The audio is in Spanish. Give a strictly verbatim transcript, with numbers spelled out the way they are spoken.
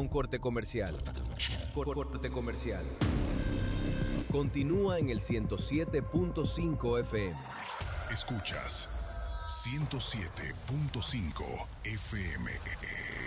un corte comercial. Corte comercial. Continúa en el ciento siete punto cinco F M. Escuchas ciento siete punto cinco F M.